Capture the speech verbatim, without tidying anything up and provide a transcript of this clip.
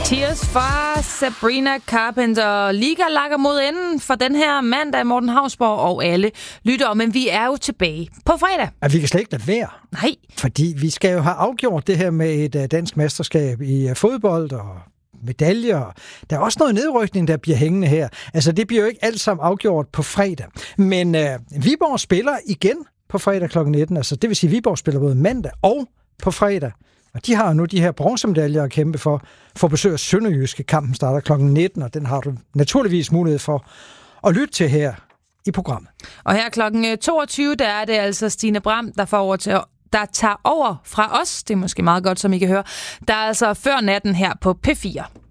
Tears fra Sabrina Carpenter. Liga lakker mod enden for den her mandag, Morten Hausborg og alle lytter, men vi er jo tilbage på fredag. At vi kan slet ikke lade være. Nej. Fordi vi skal jo have afgjort det her med et dansk mesterskab i fodbold og medaljer. Der er også noget nedrykning, der bliver hængende her. Altså, det bliver jo ikke alt sammen afgjort på fredag. Men øh, Viborg spiller igen på fredag klokken nitten. Altså, det vil sige, at Viborg spiller både mandag og på fredag. Og de har nu de her bronzemedaljer at kæmpe for, for besøg af Sønderjyske. Kampen starter klokken nitten, og den har du naturligvis mulighed for at lytte til her i programmet. Og her klokken toogtyve, der er det altså Stine Bram, der får over til der tager over fra os. Det er måske meget godt, som I kan høre. Der er altså før natten her på P fire.